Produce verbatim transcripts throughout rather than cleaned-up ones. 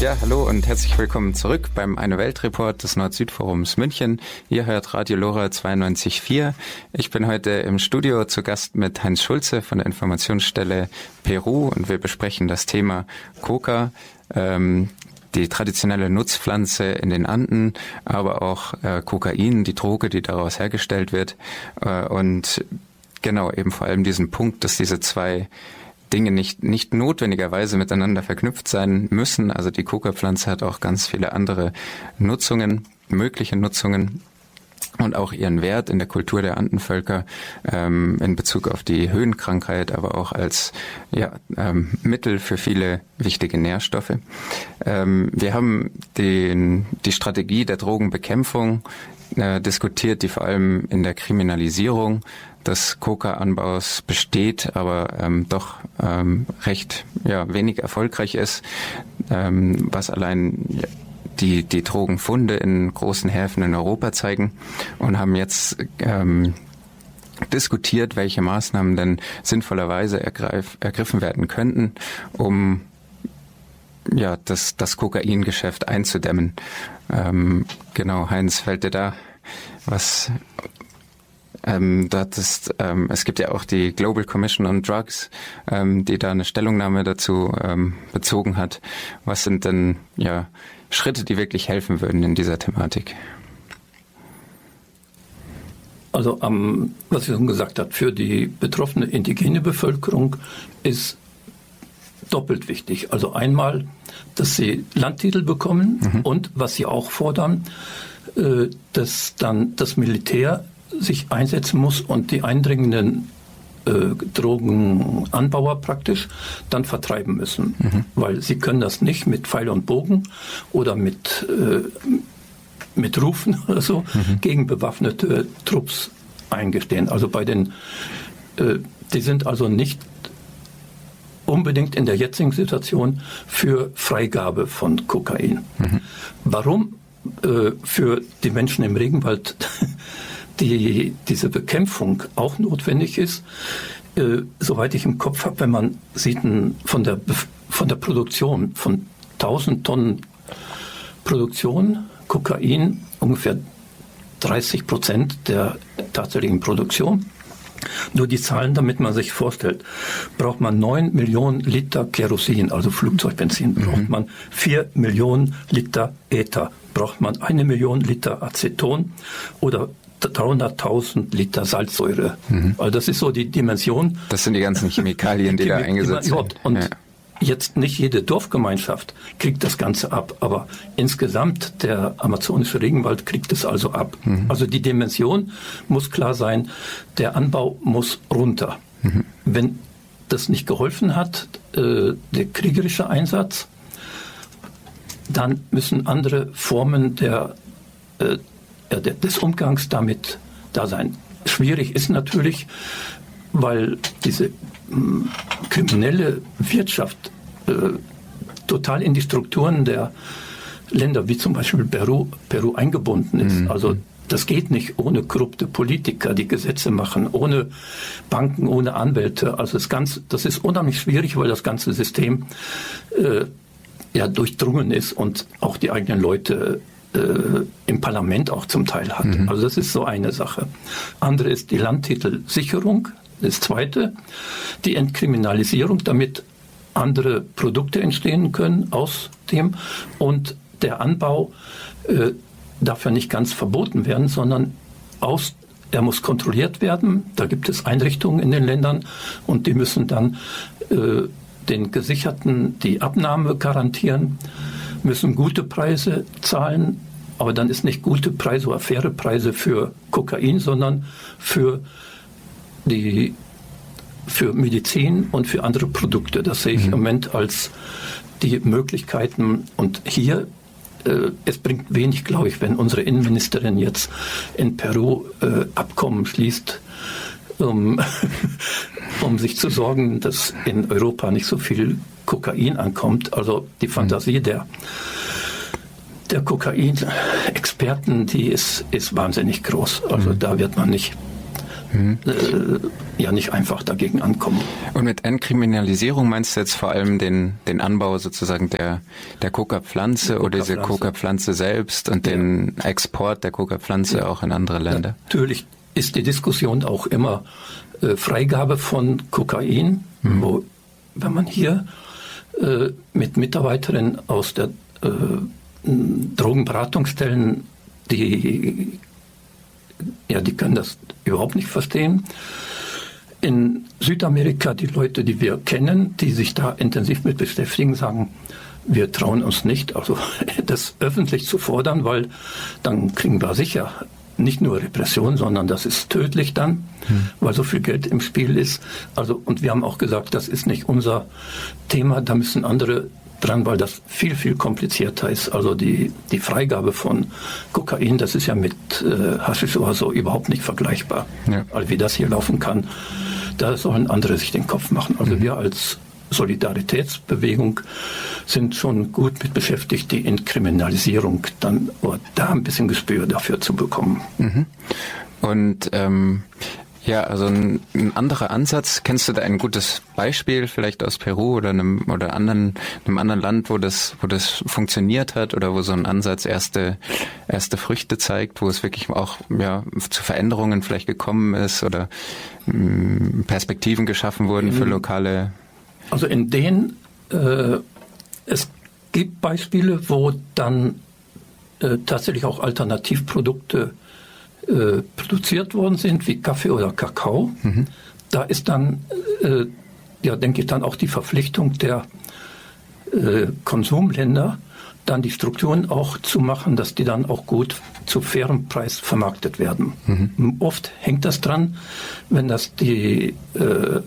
Ja, hallo und herzlich willkommen zurück beim Eine Welt Report des Nord-Süd-Forums München. Ihr hört Radio Lora zweiundneunzig Komma vier. Ich bin heute im Studio zu Gast mit Heinz Schulze von der Informationsstelle Peru und wir besprechen das Thema Coca, ähm, die traditionelle Nutzpflanze in den Anden, aber auch äh, Kokain, die Droge, die daraus hergestellt wird. Äh, und genau, eben vor allem diesen Punkt, dass diese zwei Dinge nicht nicht notwendigerweise miteinander verknüpft sein müssen. Also die Coca-Pflanze hat auch ganz viele andere Nutzungen, mögliche Nutzungen und auch ihren Wert in der Kultur der Andenvölker ähm, in Bezug auf die Höhenkrankheit, aber auch als ja, ähm, Mittel für viele wichtige Nährstoffe. Ähm, wir haben den, die Strategie der Drogenbekämpfung äh, diskutiert, die vor allem in der Kriminalisierung des Coca-Anbaus besteht, aber ähm, doch ähm, recht ja, wenig erfolgreich ist, ähm, was allein ja, die die Drogenfunde in großen Häfen in Europa zeigen, und haben jetzt ähm, diskutiert, welche Maßnahmen denn sinnvollerweise ergreif, ergriffen werden könnten, um ja das das Kokaingeschäft einzudämmen. Ähm, genau, Heinz, fällt dir da was? Ähm, dort ist, ähm, es gibt ja auch die Global Commission on Drugs, ähm, die da eine Stellungnahme dazu ähm, bezogen hat. Was sind denn ja Schritte, die wirklich helfen würden in dieser Thematik? Also, ähm, was ich schon gesagt habe, für die betroffene indigene Bevölkerung ist doppelt wichtig. Also einmal, dass sie Landtitel bekommen mhm. und was sie auch fordern, äh, dass dann das Militär sich einsetzen muss und die eindringenden äh, Drogenanbauer praktisch dann vertreiben müssen. Mhm. Weil sie können das nicht mit Pfeil und Bogen oder mit, äh, mit Rufen oder so mhm. gegen bewaffnete Trupps eingestehen. Also bei den, äh, die sind also nicht unbedingt in der jetzigen Situation für Freigabe von Kokain. Mhm. Warum äh, für die Menschen im Regenwald die diese Bekämpfung auch notwendig ist, äh, soweit ich im Kopf habe, wenn man sieht n, von der von der Produktion von tausend Tonnen Produktion Kokain ungefähr dreißig Prozent der tatsächlichen Produktion. Nur die Zahlen, damit man sich vorstellt, braucht man neun Millionen Liter Kerosin, also Flugzeugbenzin, mhm. braucht man vier Millionen Liter Ether, braucht man eine Million Liter Aceton oder dreihunderttausend Liter Salzsäure. Mhm. Also das ist so die Dimension. Das sind die ganzen Chemikalien, die, die da eingesetzt werden. Und ja. Jetzt nicht jede Dorfgemeinschaft kriegt das Ganze ab, aber insgesamt der amazonische Regenwald kriegt es also ab. Mhm. Also die Dimension muss klar sein, der Anbau muss runter. Mhm. Wenn das nicht geholfen hat, äh, der kriegerische Einsatz, dann müssen andere Formen der äh, des Umgangs damit da sein. Schwierig ist natürlich, weil diese mh, kriminelle Wirtschaft äh, total in die Strukturen der Länder wie zum Beispiel Peru, Peru eingebunden ist. Mhm. Also das geht nicht ohne korrupte Politiker, die Gesetze machen, ohne Banken, ohne Anwälte. Also das Ganze, das ist unheimlich schwierig, weil das ganze System äh, ja durchdrungen ist und auch die eigenen Leute Äh, im Parlament auch zum Teil hat. Mhm. Also das ist so eine Sache. Andere ist die Landtitelsicherung. Das zweite, die Entkriminalisierung, damit andere Produkte entstehen können aus dem. Und der Anbau äh, darf ja nicht ganz verboten werden, sondern aus, er muss kontrolliert werden. Da gibt es Einrichtungen in den Ländern und die müssen dann äh, den Gesicherten die Abnahme garantieren, müssen gute Preise zahlen, aber dann ist nicht gute Preise oder faire Preise für Kokain, sondern für die für Medizin und für andere Produkte. Das sehe ich mhm. im Moment als die Möglichkeiten. Und hier, äh, es bringt wenig, glaube ich, wenn unsere Innenministerin jetzt in Peru äh, Abkommen schließt, um, um sich zu sorgen, dass in Europa nicht so viel Kokain ankommt. Also die Fantasie der, der Kokain-Experten, die ist, ist wahnsinnig groß. Also da wird man nicht mhm. äh, ja nicht einfach dagegen ankommen. Und mit Entkriminalisierung meinst du jetzt vor allem den, den Anbau sozusagen der, der Coca-Pflanze Coca oder diese Coca-Pflanze selbst und ja. den Export der Coca-Pflanze ja. auch in andere Länder? Natürlich ist die Diskussion auch immer äh, Freigabe von Kokain, mhm. wo, wenn man hier äh, mit Mitarbeiterinnen aus der äh, Drogenberatungsstellen, die ja, die können das überhaupt nicht verstehen. In Südamerika, die Leute, die wir kennen, die sich da intensiv mit beschäftigen, sagen, wir trauen uns nicht, also das öffentlich zu fordern, weil dann kriegen wir sicher nicht nur Repression, sondern das ist tödlich dann, hm. weil so viel Geld im Spiel ist. Also, und wir haben auch gesagt, das ist nicht unser Thema, da müssen andere dran, weil das viel, viel komplizierter ist. Also die, die Freigabe von Kokain, das ist ja mit äh, Haschisch oder so überhaupt nicht vergleichbar. Ja. Also wie das hier laufen kann, da sollen andere sich den Kopf machen. Also mhm. wir als Solidaritätsbewegung sind schon gut mit beschäftigt, die Entkriminalisierung dann oder da ein bisschen Gespür dafür zu bekommen. Mhm. Und ähm, ja, also ein, ein anderer Ansatz. Kennst du da ein gutes Beispiel vielleicht aus Peru oder einem oder anderen einem anderen Land, wo das wo das funktioniert hat oder wo so ein Ansatz erste erste Früchte zeigt, wo es wirklich auch ja zu Veränderungen vielleicht gekommen ist oder mh, Perspektiven geschaffen wurden für lokale. Also in denen äh, es gibt Beispiele, wo dann äh, tatsächlich auch Alternativprodukte Äh, produziert worden sind, wie Kaffee oder Kakao. Mhm. Da ist dann, äh, ja, denke ich, dann auch die Verpflichtung der äh, Konsumländer, dann die Strukturen auch zu machen, dass die dann auch gut zu fairem Preis vermarktet werden. Mhm. Oft hängt das dran, wenn das die äh,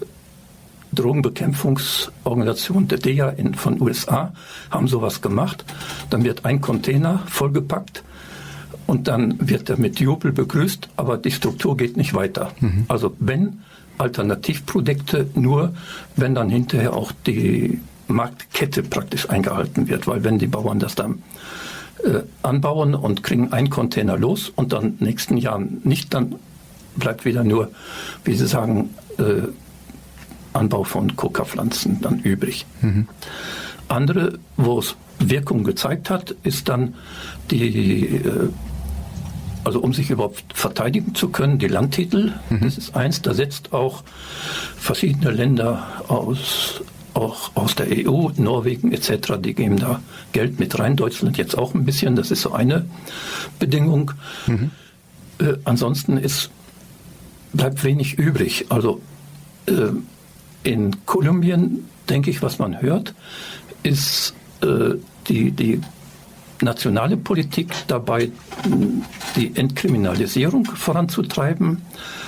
Drogenbekämpfungsorganisation, der D E A in, von U S A, haben sowas gemacht, dann wird ein Container vollgepackt und dann wird er mit Jubel begrüßt, aber die Struktur geht nicht weiter. Mhm. Also wenn Alternativprodukte, nur wenn dann hinterher auch die Marktkette praktisch eingehalten wird. Weil wenn die Bauern das dann äh, anbauen und kriegen einen Container los und dann nächsten Jahren nicht, dann bleibt wieder nur, wie Sie sagen, äh, Anbau von Coca-Pflanzen dann übrig. Mhm. Andere, wo es Wirkung gezeigt hat, ist dann die äh, Also um sich überhaupt verteidigen zu können, die Landtitel, mhm. das ist eins, da setzt auch verschiedene Länder aus, auch aus der E U, Norwegen et cetera, die geben da Geld mit rein, Deutschland jetzt auch ein bisschen, das ist so eine Bedingung. Mhm. Äh, ansonsten ist, bleibt wenig übrig. Also äh, in Kolumbien, denke ich, was man hört, ist äh, die, die nationale Politik dabei, die Entkriminalisierung voranzutreiben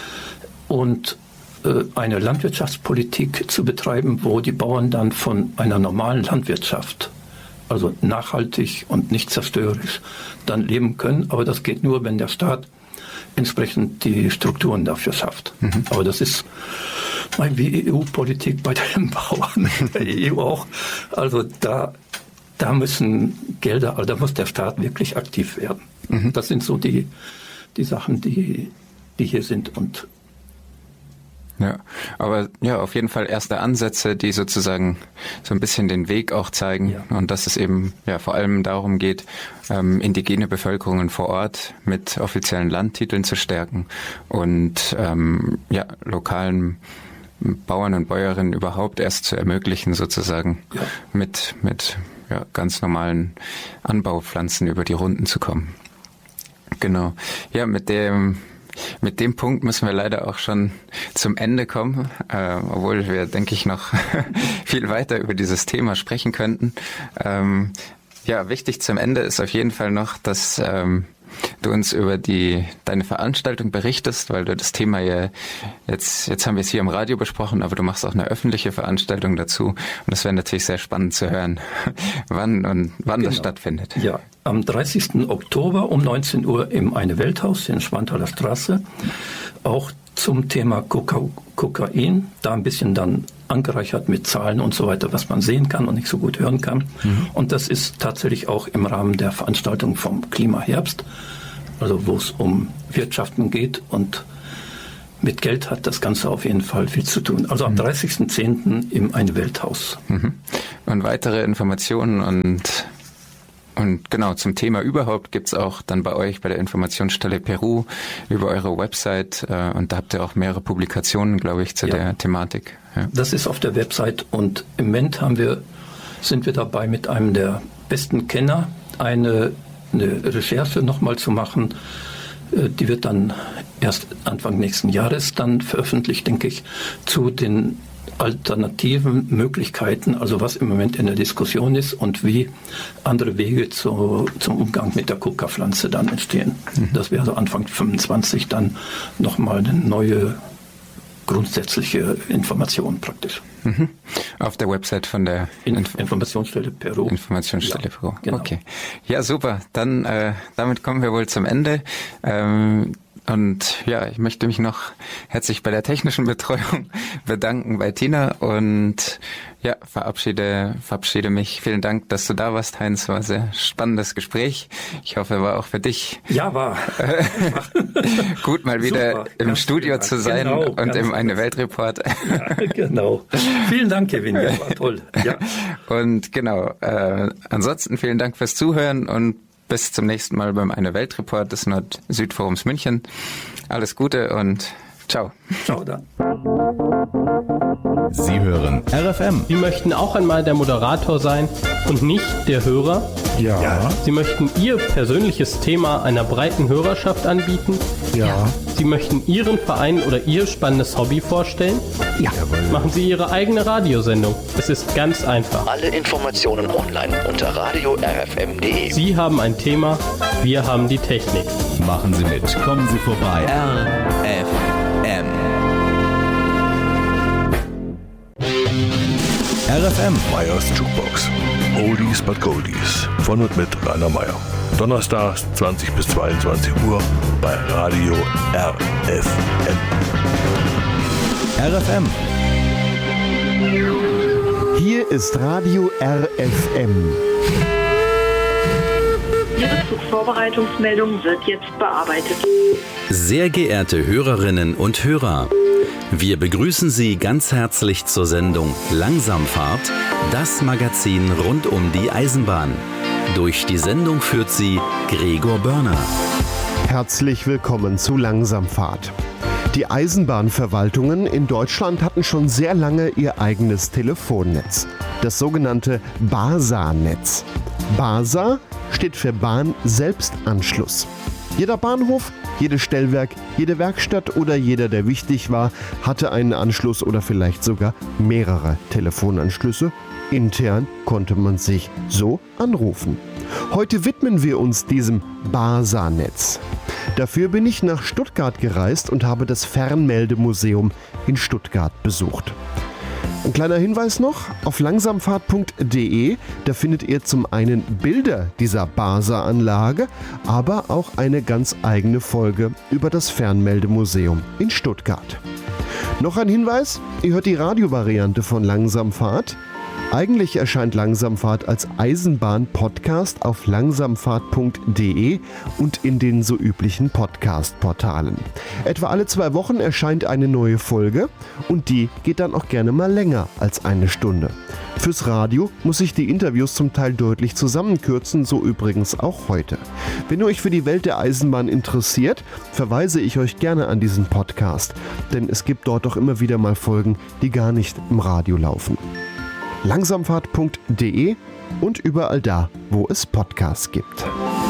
und äh, eine Landwirtschaftspolitik zu betreiben, wo die Bauern dann von einer normalen Landwirtschaft, also nachhaltig und nicht zerstörerisch, dann leben können. Aber das geht nur, wenn der Staat entsprechend die Strukturen dafür schafft. Mhm. Aber das ist wie E U-Politik bei den Bauern, der E U auch. Also da Da müssen Gelder, also da muss der Staat wirklich aktiv werden. Mhm. Das sind so die, die Sachen, die, die hier sind. Und ja, aber ja, auf jeden Fall erste Ansätze, die sozusagen so ein bisschen den Weg auch zeigen. Ja. Und dass es eben ja vor allem darum geht, ähm, indigene Bevölkerungen vor Ort mit offiziellen Landtiteln zu stärken und ähm, ja lokalen Bauern und Bäuerinnen überhaupt erst zu ermöglichen, sozusagen ja. mit mit ja, ganz normalen Anbaupflanzen über die Runden zu kommen. Genau. Ja, mit dem mit dem Punkt müssen wir leider auch schon zum Ende kommen, äh, obwohl wir, denke ich, noch viel weiter über dieses Thema sprechen könnten. Ähm, ja, wichtig zum Ende ist auf jeden Fall noch, dass ähm, du uns über die deine Veranstaltung berichtest, weil du das Thema ja jetzt, jetzt haben wir es hier im Radio besprochen, aber du machst auch eine öffentliche Veranstaltung dazu und das wäre natürlich sehr spannend zu hören, wann und wann genau. das stattfindet. Ja, am dreißigsten Oktober um neunzehn Uhr im Eine Welthaus in Schwanthaler Straße, auch zum Thema Koka- Kokain, da ein bisschen dann angereichert mit Zahlen und so weiter, was man sehen kann und nicht so gut hören kann. Mhm. Und das ist tatsächlich auch im Rahmen der Veranstaltung vom Klimaherbst, also wo es um Wirtschaften geht und mit Geld hat das Ganze auf jeden Fall viel zu tun. Also am dreißigsten zehnten im Eine Welthaus. Mhm. Und weitere Informationen und Und genau, zum Thema überhaupt gibt's auch dann bei euch bei der Informationsstelle Peru über eure Website äh, und da habt ihr auch mehrere Publikationen, glaube ich, zu ja. der Thematik. Ja. Das ist auf der Website und im Moment haben wir, sind wir dabei, mit einem der besten Kenner eine, eine Recherche nochmal zu machen. Äh, die wird dann erst Anfang nächsten Jahres dann veröffentlicht, denke ich, zu den alternativen Möglichkeiten, also was im Moment in der Diskussion ist und wie andere Wege zu, zum Umgang mit der Coca-Pflanze dann entstehen. Mhm. Das wäre so Anfang fünfundzwanzig dann nochmal eine neue grundsätzliche Information praktisch. Mhm. Auf der Website von der Inf- Informationsstelle Peru. Informationsstelle ja, Peru. Genau. Okay. Ja, super. Dann äh, damit kommen wir wohl zum Ende. Ähm, Und ja, ich möchte mich noch herzlich bei der technischen Betreuung bedanken bei Tina und ja, verabschiede, verabschiede mich. Vielen Dank, dass du da warst, Heinz. War ein sehr spannendes Gespräch. Ich hoffe, war auch für dich. Ja, war. Gut, mal wieder Super, im Studio zu sein genau, und im Eine Weltreport. Ja, genau. Vielen Dank, Kevin. Ja, war toll. Ja. Und genau, äh, ansonsten vielen Dank fürs Zuhören und bis zum nächsten Mal beim Eine Weltreport des Nord-Süd-Forums München. Alles Gute und ciao. Ciao dann. Sie hören R F M. Sie möchten auch einmal der Moderator sein und nicht der Hörer? Ja. ja. Sie möchten Ihr persönliches Thema einer breiten Hörerschaft anbieten? Ja. Sie möchten Ihren Verein oder Ihr spannendes Hobby vorstellen? Ja. Machen Sie Ihre eigene Radiosendung. Es ist ganz einfach. Alle Informationen online unter radio r f m punkt d e. Sie haben ein Thema, wir haben die Technik. Machen Sie mit. Kommen Sie vorbei. R F M. R F M. Meyers Jukebox. Oldies but Goldies. Von und mit Rainer Meyer. Donnerstag zwanzig bis zweiundzwanzig Uhr bei Radio R F M. R F M. Hier ist Radio R F M. Ihre Zugvorbereitungsmeldung wird jetzt bearbeitet. Sehr geehrte Hörerinnen und Hörer, wir begrüßen Sie ganz herzlich zur Sendung Langsamfahrt, das Magazin rund um die Eisenbahn. Durch die Sendung führt Sie Gregor Börner. Herzlich willkommen zu Langsamfahrt. Die Eisenbahnverwaltungen in Deutschland hatten schon sehr lange ihr eigenes Telefonnetz, das sogenannte BASA-Netz. BASA steht für Bahn-Selbstanschluss. Jeder Bahnhof, jedes Stellwerk, jede Werkstatt oder jeder, der wichtig war, hatte einen Anschluss oder vielleicht sogar mehrere Telefonanschlüsse. Intern konnte man sich so anrufen. Heute widmen wir uns diesem BASA-Netz. Dafür bin ich nach Stuttgart gereist und habe das Fernmeldemuseum in Stuttgart besucht. Ein kleiner Hinweis noch, auf langsamfahrt punkt de, da findet ihr zum einen Bilder dieser BASA-Anlage, aber auch eine ganz eigene Folge über das Fernmeldemuseum in Stuttgart. Noch ein Hinweis, ihr hört die Radiovariante von Langsamfahrt. Eigentlich erscheint Langsamfahrt als Eisenbahn-Podcast auf langsamfahrt punkt de und in den so üblichen Podcast-Portalen. Etwa alle zwei Wochen erscheint eine neue Folge und die geht dann auch gerne mal länger als eine Stunde. Fürs Radio muss ich die Interviews zum Teil deutlich zusammenkürzen, so übrigens auch heute. Wenn ihr euch für die Welt der Eisenbahn interessiert, verweise ich euch gerne an diesen Podcast, denn es gibt dort auch immer wieder mal Folgen, die gar nicht im Radio laufen. langsamfahrt punkt de und überall da, wo es Podcasts gibt.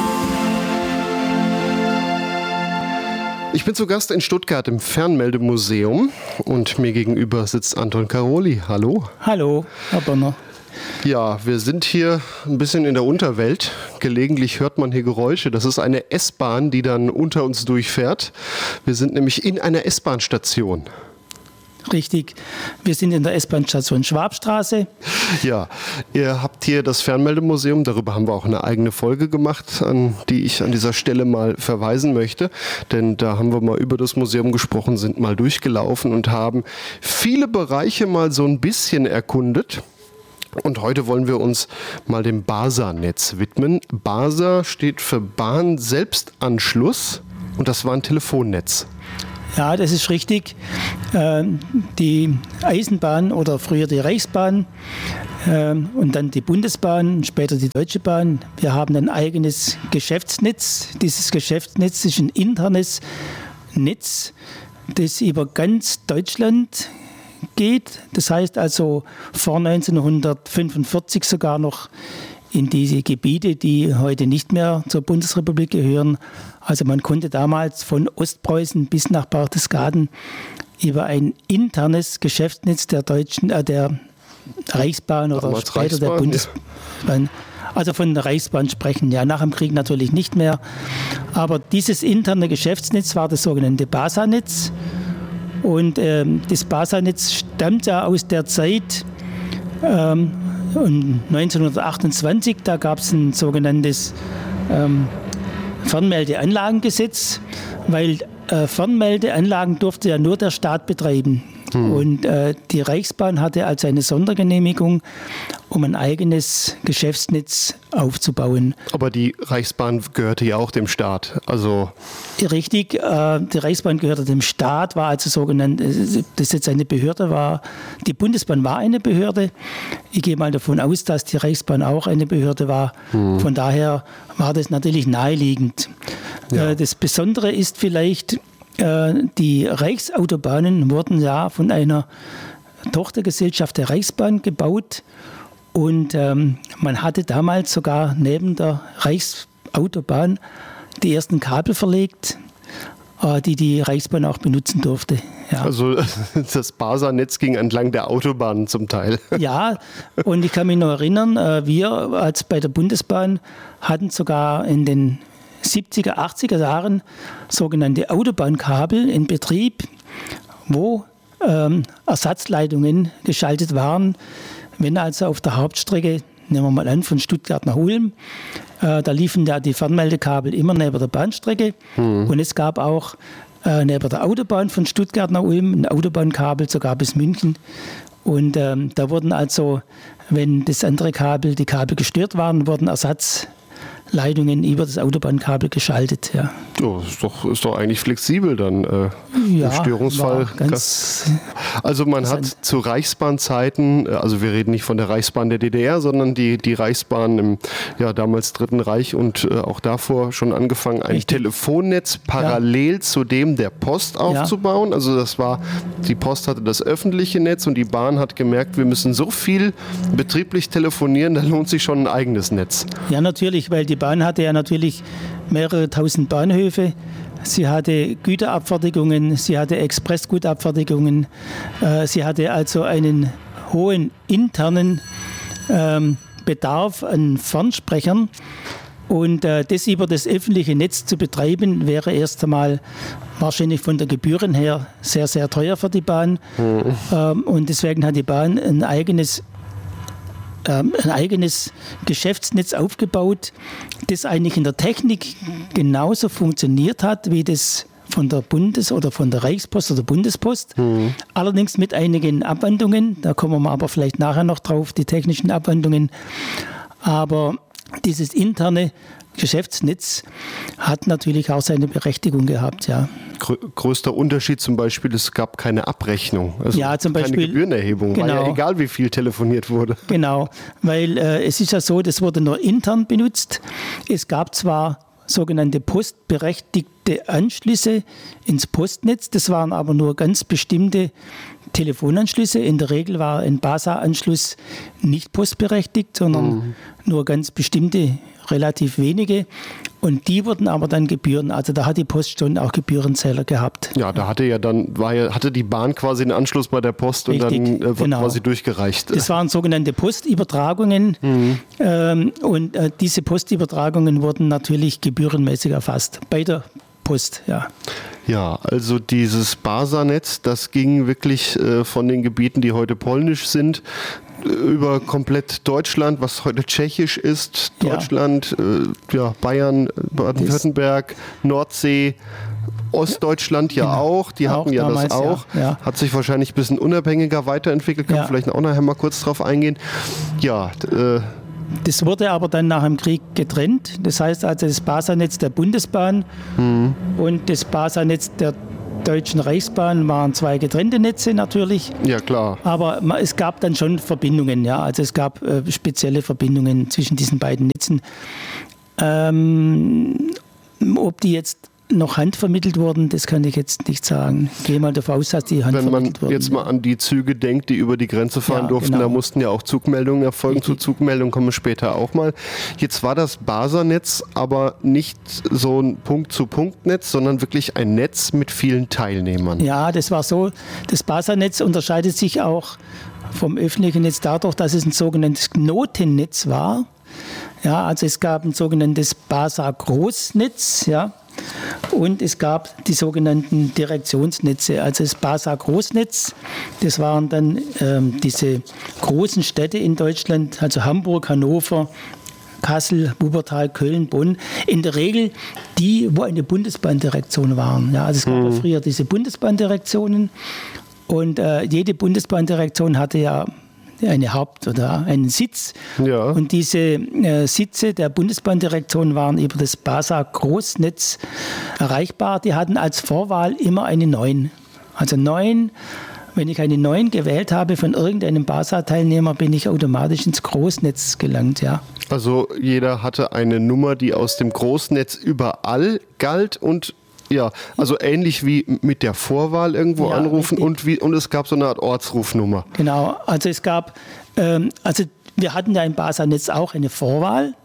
Ich bin zu Gast in Stuttgart im Fernmeldemuseum und mir gegenüber sitzt Anton Karoli. Hallo. Hallo, Herr Bonner. Ja, wir sind hier ein bisschen in der Unterwelt. Gelegentlich hört man hier Geräusche. Das ist eine S-Bahn, die dann unter uns durchfährt. Wir sind nämlich in einer S-Bahn-Station. Richtig. Wir sind in der S-Bahn-Station Schwabstraße. Ja, ihr habt hier das Fernmeldemuseum. Darüber haben wir auch eine eigene Folge gemacht, an die ich an dieser Stelle mal verweisen möchte. Denn da haben wir mal über das Museum gesprochen, sind mal durchgelaufen und haben viele Bereiche mal so ein bisschen erkundet. Und heute wollen wir uns mal dem BASA-Netz widmen. BASA steht für Bahn-Selbstanschluss und das war ein Telefonnetz. Ja, das ist richtig. Die Eisenbahn oder früher die Reichsbahn und dann die Bundesbahn, später die Deutsche Bahn. Wir haben ein eigenes Geschäftsnetz. Dieses Geschäftsnetz ist ein internes Netz, das über ganz Deutschland geht. Das heißt also vor neunzehnhundertfünfundvierzig sogar noch in diese Gebiete, die heute nicht mehr zur Bundesrepublik gehören. Also man konnte damals von Ostpreußen bis nach Berchtesgaden über ein internes Geschäftsnetz der Deutschen, äh, der Reichsbahn oder damals später Reichsbahn, der Bundesbahn, ja. Also von der Reichsbahn sprechen, ja, nach dem Krieg natürlich nicht mehr. Aber dieses interne Geschäftsnetz war das sogenannte BASA-Netz. Und ähm, das BASA-Netz stammt ja aus der Zeit ähm, neunzehnhundertachtundzwanzig, da gab es ein sogenanntes ähm, Fernmeldeanlagengesetz, weil äh, Fernmeldeanlagen durfte ja nur der Staat betreiben. Hm. Und äh, die Reichsbahn hatte also eine Sondergenehmigung, um ein eigenes Geschäftsnetz aufzubauen. Aber die Reichsbahn gehörte ja auch dem Staat. Also richtig, äh, die Reichsbahn gehörte dem Staat, war also sogenannt, das jetzt eine Behörde war. Die Bundesbahn war eine Behörde. Ich gehe mal davon aus, dass die Reichsbahn auch eine Behörde war. Hm. Von daher war das natürlich naheliegend. Ja. Äh, das Besondere ist vielleicht, äh, die Reichsautobahnen wurden ja von einer Tochtergesellschaft der Reichsbahn gebaut. Und ähm, man hatte damals sogar neben der Reichsautobahn die ersten Kabel verlegt, äh, die die Reichsbahn auch benutzen durfte. Ja. Also das BASA-Netz ging entlang der Autobahnen zum Teil. Ja, und ich kann mich noch erinnern, äh, wir als bei der Bundesbahn hatten sogar in den siebziger, achtziger Jahren sogenannte Autobahnkabel in Betrieb, wo ähm, Ersatzleitungen geschaltet waren. Wenn also auf der Hauptstrecke, nehmen wir mal an, von Stuttgart nach Ulm, äh, da liefen ja die Fernmeldekabel immer neben der Bahnstrecke. Mhm. Und es gab auch äh, neben der Autobahn von Stuttgart nach Ulm ein Autobahnkabel, sogar bis München. Und ähm, da wurden also, wenn das andere Kabel, die Kabel gestört waren, wurden Ersatzleitungen über das Autobahnkabel geschaltet. Ja. Oh, ist doch, ist doch eigentlich flexibel dann äh, ja, im Störungsfall. Ganz also man hat zu Reichsbahnzeiten, also wir reden nicht von der Reichsbahn der D D R, sondern die, die Reichsbahn im ja, damals Dritten Reich und äh, auch davor schon angefangen, ein Richtig. Telefonnetz parallel ja. zu dem der Post aufzubauen. Ja. Also das war, die Post hatte das öffentliche Netz und die Bahn hat gemerkt, wir müssen so viel betrieblich telefonieren, da lohnt sich schon ein eigenes Netz. Ja, natürlich, weil die Bahn hatte ja natürlich mehrere tausend Bahnhöfe. Sie hatte Güterabfertigungen, sie hatte Expressgutabfertigungen, äh, sie hatte also einen hohen internen ähm, Bedarf an Fernsprechern. Und äh, das über das öffentliche Netz zu betreiben, wäre erst einmal wahrscheinlich von der Gebühren her sehr, sehr teuer für die Bahn. Mhm. Ähm, und deswegen hat die Bahn ein eigenes ein eigenes Geschäftsnetz aufgebaut, das eigentlich in der Technik genauso funktioniert hat, wie das von der Bundes- oder von der Reichspost oder Bundespost. Mhm. Allerdings mit einigen Abwandlungen, da kommen wir aber vielleicht nachher noch drauf, die technischen Abwandlungen. Aber dieses interne Geschäftsnetz hat natürlich auch seine Berechtigung gehabt, ja. Größter Unterschied zum Beispiel, es gab keine Abrechnung, also ja, zum Beispiel, keine Gebührenerhebung, genau. War ja egal, wie viel telefoniert wurde. Genau, weil äh, es ist ja so, das wurde nur intern benutzt. Es gab zwar sogenannte postberechtigte Anschlüsse ins Postnetz, das waren aber nur ganz bestimmte Telefonanschlüsse. In der Regel war ein BASA-Anschluss nicht postberechtigt, sondern mhm. nur ganz bestimmte, relativ wenige. Und die wurden aber dann Gebühren, also da hat die Post schon auch Gebührenzähler gehabt. Ja, da hatte ja dann, war ja, hatte die Bahn quasi einen Anschluss bei der Post Richtig, und dann äh, wird genau. quasi durchgereicht. Das waren sogenannte Postübertragungen mhm. ähm, und äh, diese Postübertragungen wurden natürlich gebührenmäßig erfasst bei der Post, ja. Ja, also dieses BASA-Netz, das ging wirklich äh, von den Gebieten, die heute polnisch sind, über komplett Deutschland, was heute tschechisch ist, Deutschland, ja, äh, ja Bayern, Baden-Württemberg, Nordsee, Ostdeutschland ja genau. auch, die auch hatten ja damals, das auch, ja. Ja. Hat sich wahrscheinlich ein bisschen unabhängiger weiterentwickelt, kann ja. vielleicht auch nachher mal kurz drauf eingehen. Ja, äh, das wurde aber dann nach dem Krieg getrennt. Das heißt also das BASA-Netz der Bundesbahn mhm. und das BASA-Netz der Deutschen Reichsbahn waren zwei getrennte Netze natürlich. Ja, klar. Aber es gab dann schon Verbindungen, ja. Also es gab äh, spezielle Verbindungen zwischen diesen beiden Netzen. Ähm, ob die jetzt noch handvermittelt wurden, das kann ich jetzt nicht sagen. Ich gehe mal davon aus, dass die handvermittelt wurden. Wenn man jetzt mal an die Züge denkt, die über die Grenze fahren ja, durften, genau. da mussten ja auch Zugmeldungen erfolgen. Richtig. Zu Zugmeldungen kommen wir später auch mal. Jetzt war das Basernetz aber nicht so ein Punkt-zu-Punkt-Netz, sondern wirklich ein Netz mit vielen Teilnehmern. Ja, das war so. Das Basernetz unterscheidet sich auch vom öffentlichen Netz dadurch, dass es ein sogenanntes Knotennetz war. Ja, also es gab ein sogenanntes Basa-Großnetz, ja. Und es gab die sogenannten Direktionsnetze, also das Basa-Großnetz, das waren dann ähm, diese großen Städte in Deutschland, also Hamburg, Hannover, Kassel, Wuppertal, Köln, Bonn, in der Regel die, wo eine Bundesbahndirektion waren. Ja, also es gab mhm. ja früher diese Bundesbahndirektionen und äh, jede Bundesbahndirektion hatte ja eine Haupt- oder einen Sitz. Ja. Und diese äh, Sitze der Bundesbahndirektion waren über das Basa-Großnetz erreichbar. Die hatten als Vorwahl immer eine neun. Also neun, wenn ich eine neun gewählt habe von irgendeinem Basa-Teilnehmer, bin ich automatisch ins Großnetz gelangt, ja. Also jeder hatte eine Nummer, die aus dem Großnetz überall galt und ja, also ähnlich wie mit der Vorwahl irgendwo ja, anrufen und, wie, und es gab so eine Art Ortsrufnummer. Genau, also es gab, ähm, also wir hatten ja im Basernetz auch eine Vorwahl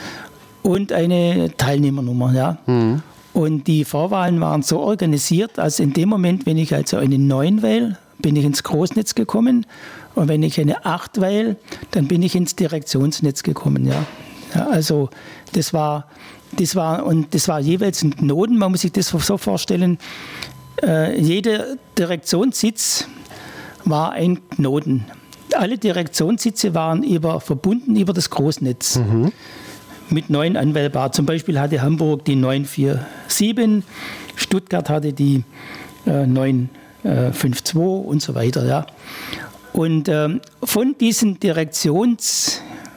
und eine Teilnehmernummer, ja. Mhm. Und die Vorwahlen waren so organisiert, als in dem Moment, wenn ich also eine neun wähle, bin ich ins Großnetz gekommen und wenn ich eine acht wähle, dann bin ich ins Direktionsnetz gekommen, ja. Ja, also das war... Das war, und das war jeweils ein Knoten, man muss sich das so vorstellen, äh, jeder Direktionssitz war ein Knoten. Alle Direktionssitze waren über, verbunden über das Großnetz mhm. mit neun anwählbar. Zum Beispiel hatte Hamburg die neun vier sieben, Stuttgart hatte die äh, neun fünf zwei und so weiter. Ja. Und ähm, von diesen Direktions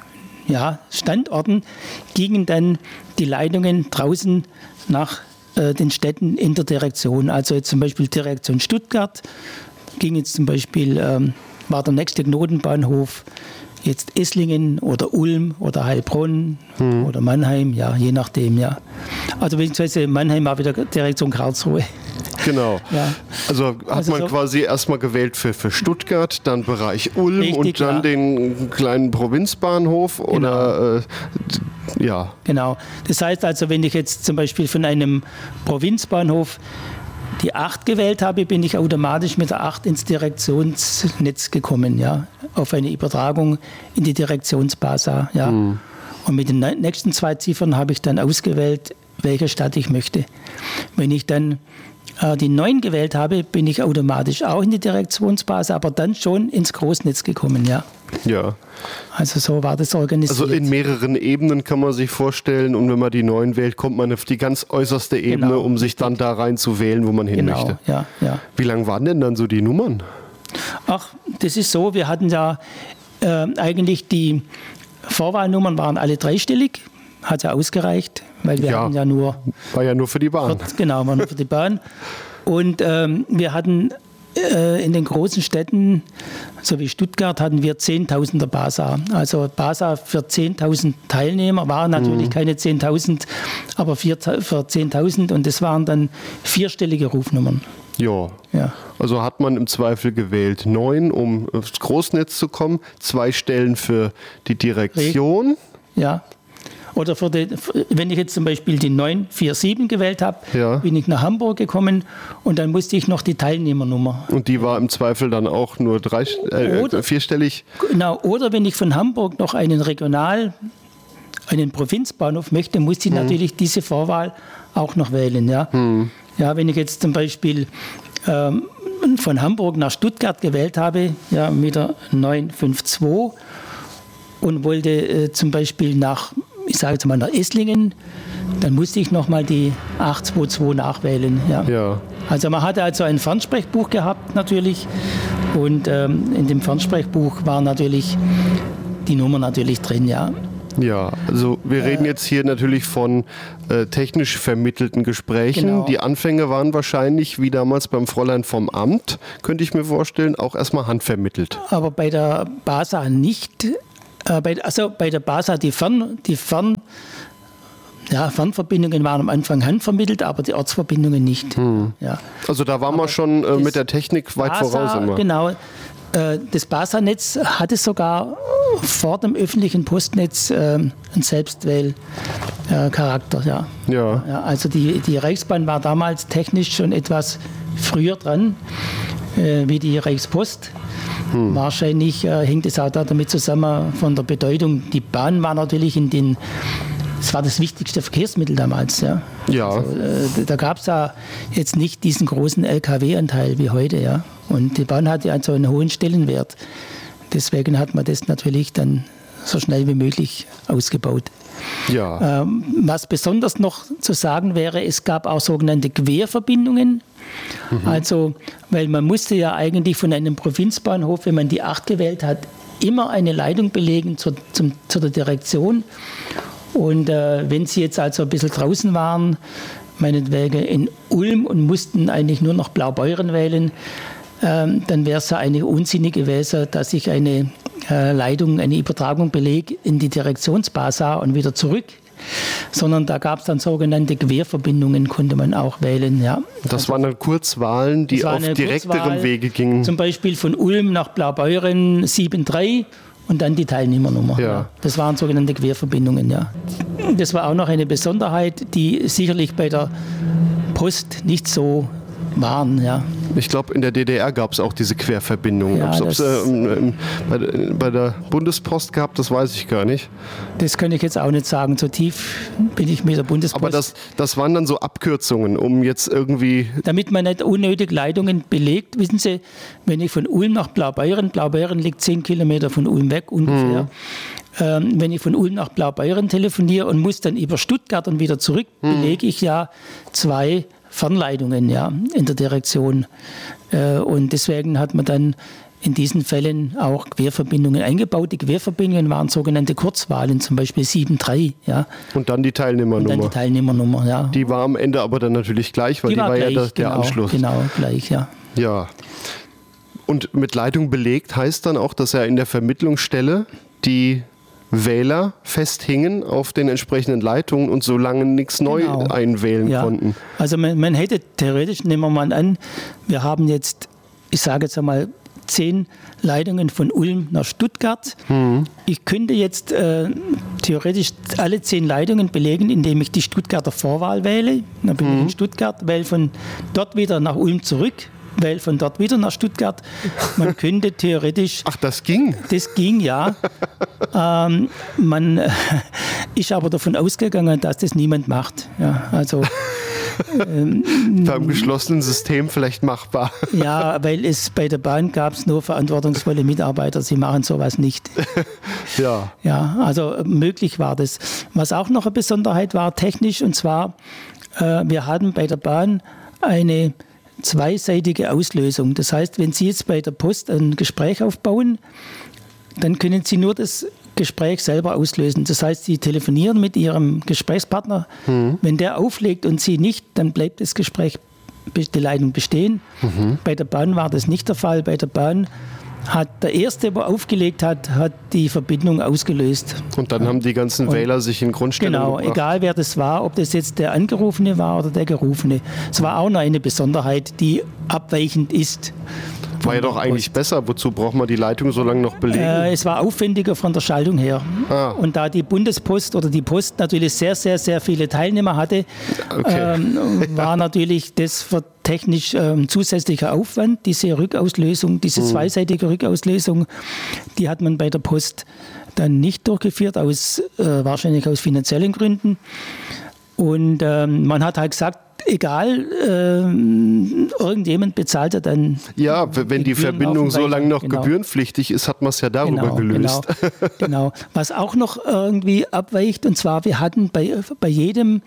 Ja, Standorten gingen dann die Leitungen draußen nach äh, den Städten in der Direktion. Also jetzt zum Beispiel Direktion Stuttgart ging jetzt zum Beispiel, ähm, war der nächste Knotenbahnhof jetzt Esslingen oder Ulm oder Heilbronn hm. oder Mannheim, ja, je nachdem, ja. Also beziehungsweise Mannheim war wieder Direktion Karlsruhe. Genau. Ja. Also hat also man so quasi erstmal gewählt für, für Stuttgart, dann Bereich Ulm Richtig, und dann ja. den kleinen Provinzbahnhof oder genau. äh, ja. Genau. Das heißt also, wenn ich jetzt zum Beispiel von einem Provinzbahnhof die acht gewählt habe, bin ich automatisch mit der acht ins Direktionsnetz gekommen, ja, auf eine Übertragung in die Direktionsbasa, ja. Mhm. Und mit den nächsten zwei Ziffern habe ich dann ausgewählt, welche Stadt ich möchte. Wenn ich dann äh, die neun gewählt habe, bin ich automatisch auch in die Direktionsbase, aber dann schon ins Großnetz gekommen, ja. Ja. Also so war das organisiert. Also in mehreren Ebenen kann man sich vorstellen und wenn man die neun wählt, kommt man auf die ganz äußerste Ebene, genau. um sich dann da rein zu wählen, wo man hin genau. möchte. Ja, ja. Wie lang waren denn dann so die Nummern? Ach, das ist so, wir hatten ja äh, eigentlich die Vorwahlnummern waren alle dreistellig, hat ja ausgereicht, weil wir ja, hatten ja nur... War ja nur für die Bahn. Für, genau, war nur für die Bahn. Und ähm, wir hatten äh, in den großen Städten, so wie Stuttgart, hatten wir zehntausender Basa. Also Basa für zehntausend Teilnehmer waren natürlich mhm. keine zehntausend, aber für zehntausend und das waren dann vierstellige Rufnummern. Ja. ja, also hat man im Zweifel gewählt neun, um aufs Großnetz zu kommen, zwei Stellen für die Direktion. Ja, oder für die, wenn ich jetzt zum Beispiel die neun vier sieben gewählt habe, ja. bin ich nach Hamburg gekommen und dann musste ich noch die Teilnehmernummer. Und die war im Zweifel dann auch nur drei, äh, oder, vierstellig? Genau, oder wenn ich von Hamburg noch einen Regional, einen Provinzbahnhof möchte, muss ich hm. natürlich diese Vorwahl auch noch wählen. Ja, hm. ja wenn ich jetzt zum Beispiel ähm, von Hamburg nach Stuttgart gewählt habe, ja, mit der neun fünf zwei und wollte äh, zum Beispiel nach, ich sage jetzt mal nach Esslingen, dann musste ich nochmal die acht zwei zwei nachwählen. Ja. Ja. Also man hatte also ein Fernsprechbuch gehabt natürlich und ähm, in dem Fernsprechbuch war natürlich die Nummer natürlich drin, ja. Ja, also wir reden äh, jetzt hier natürlich von äh, technisch vermittelten Gesprächen. Genau. Die Anfänge waren wahrscheinlich, wie damals beim Fräulein vom Amt, könnte ich mir vorstellen, auch erstmal handvermittelt. Aber bei der BASA nicht. Äh, bei, also bei der BASA die Fern, die Fern, ja, Fernverbindungen waren am Anfang handvermittelt, aber die Ortsverbindungen nicht. Hm. Ja. Also da waren wir schon äh, mit der Technik weit BASA, voraus immer. Genau. Äh, das BASA-Netz hatte sogar vor dem öffentlichen Postnetz äh, einen Selbstwähl-Charakter. Äh, ja. Ja. Ja, also die, die Reichsbahn war damals technisch schon etwas früher dran, äh, wie die Reichspost. Hm. Wahrscheinlich äh, hängt es auch da damit zusammen von der Bedeutung. Die Bahn war natürlich in den, das war das wichtigste Verkehrsmittel damals. Ja. Ja. Also, äh, da gab es ja jetzt nicht diesen großen L K W-Anteil wie heute. Ja. Und die Bahn hatte also einen hohen Stellenwert. Deswegen hat man das natürlich dann so schnell wie möglich ausgebaut. Ja. Ähm, was besonders noch zu sagen wäre, es gab auch sogenannte Querverbindungen. Mhm. Also, weil man musste ja eigentlich von einem Provinzbahnhof, wenn man die acht gewählt hat, immer eine Leitung belegen zur, zum, zu der Direktion. Und äh, wenn Sie jetzt also ein bisschen draußen waren, meinetwegen in Ulm und mussten eigentlich nur noch Blaubeuren wählen, ähm, dann wäre es ja eine unsinnig gewesen, dass ich eine äh, Leitung, eine Übertragung belege in die Direktionsbasa und wieder zurück. Sondern da gab es dann sogenannte Querverbindungen, konnte man auch wählen. Ja. Das also, waren dann Kurzwahlen, die auf direkterem Wege gingen. Zum Beispiel von Ulm nach Blaubeuren sieben drei und dann die Teilnehmernummer. Ja. Ja. Das waren sogenannte Querverbindungen. Ja. Das war auch noch eine Besonderheit, die sicherlich bei der Post nicht so waren. Ja. Ich glaube, in der D D R gab es auch diese Querverbindungen. Ja, Ob es äh, bei, bei der Bundespost gab, das weiß ich gar nicht. Das kann ich jetzt auch nicht sagen. So tief bin ich mit der Bundespost. Aber das, das waren dann so Abkürzungen, um jetzt irgendwie... Damit man nicht unnötig Leitungen belegt. Wissen Sie, wenn ich von Ulm nach Blaubeuren, Blaubeuren liegt zehn Kilometer von Ulm weg ungefähr. Mhm. Ähm, wenn ich von Ulm nach Blaubeuren telefoniere und muss dann über Stuttgart und wieder zurück, mhm. belege ich ja zwei Fernleitungen, ja, in der Direktion. Äh, und deswegen hat man dann in diesen Fällen auch Querverbindungen eingebaut. Die Querverbindungen waren sogenannte Kurzwahlen, zum Beispiel sieben drei. Ja. Und dann die Teilnehmernummer. Und dann die Teilnehmernummer, ja. Die war am Ende aber dann natürlich gleich, weil die, die war, war gleich, ja der, der genau, Anschluss. Genau, gleich, ja. Ja. Und mit Leitung belegt heißt dann auch, dass er in der Vermittlungsstelle die Wähler festhingen auf den entsprechenden Leitungen und so lange nichts neu genau. einwählen ja. konnten. Also man, man hätte theoretisch, nehmen wir mal an, wir haben jetzt, ich sage jetzt einmal, zehn Leitungen von Ulm nach Stuttgart. Mhm. Ich könnte jetzt äh, theoretisch alle zehn Leitungen belegen, indem ich die Stuttgarter Vorwahl wähle. Dann bin mhm. ich in Stuttgart, wähle von dort wieder nach Ulm zurück. Weil von dort wieder nach Stuttgart, man könnte theoretisch... Ach, das ging? Das ging, ja. ähm, man äh, ist aber davon ausgegangen, dass das niemand macht. Ja, also... Ähm, Beim geschlossenen System vielleicht machbar. Ja, weil es bei der Bahn gab es nur verantwortungsvolle Mitarbeiter, sie machen sowas nicht. Ja. Ja, also möglich war das. Was auch noch eine Besonderheit war, technisch, und zwar, äh, wir hatten bei der Bahn eine zweiseitige Auslösung. Das heißt, wenn Sie jetzt bei der Post ein Gespräch aufbauen, dann können Sie nur das Gespräch selber auslösen. Das heißt, Sie telefonieren mit Ihrem Gesprächspartner. Mhm. Wenn der auflegt und Sie nicht, dann bleibt das Gespräch, die Leitung bestehen. Mhm. Bei der Bahn war das nicht der Fall. Bei der Bahn hat der Erste, der aufgelegt hat, hat die Verbindung ausgelöst. Und dann haben die ganzen und Wähler sich in Grundstellung Genau, gebracht. Egal wer das war, ob das jetzt der Angerufene war oder der Gerufene. Es war auch noch eine Besonderheit, die abweichend ist. War ja doch eigentlich besser. Wozu braucht man die Leitung so lange noch belegen? Äh, es war aufwendiger von der Schaltung her. Ah. Und da die Bundespost oder die Post natürlich sehr, sehr, sehr viele Teilnehmer hatte, okay. ähm, war natürlich das für technisch ähm, zusätzlicher Aufwand. Diese Rückauslösung, diese hm. zweiseitige Rückauslösung, die hat man bei der Post dann nicht durchgeführt, aus, äh, wahrscheinlich aus finanziellen Gründen. Und ähm, man hat halt gesagt, egal, äh, irgendjemand bezahlt ja dann. Ja, wenn die, die Verbindung so lange noch genau. gebührenpflichtig ist, hat man es ja darüber genau, gelöst. Genau, genau. Was auch noch irgendwie abweicht, und zwar, wir hatten bei, bei jedem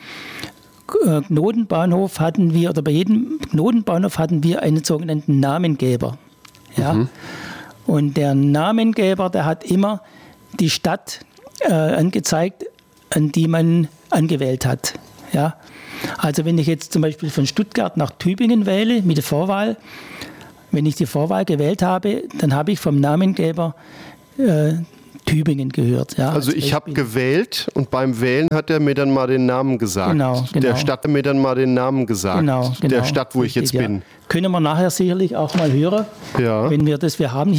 Knotenbahnhof hatten wir, oder bei jedem Knotenbahnhof hatten wir einen sogenannten Namengeber. Ja? Mhm. Und der Namengeber, der hat immer die Stadt äh, angezeigt, an die man angewählt hat. Ja? Also wenn ich jetzt zum Beispiel von Stuttgart nach Tübingen wähle mit der Vorwahl, wenn ich die Vorwahl gewählt habe, dann habe ich vom Namengeber äh, Tübingen gehört. Ja, also ich habe gewählt und beim Wählen hat er mir dann mal den Namen gesagt. Genau, genau. Der Stadt hat mir dann mal den Namen gesagt. Genau, genau. Der Stadt, wo Richtig, ich jetzt bin. Ja. Können wir nachher sicherlich auch mal hören, ja. wenn wir das, wir haben hier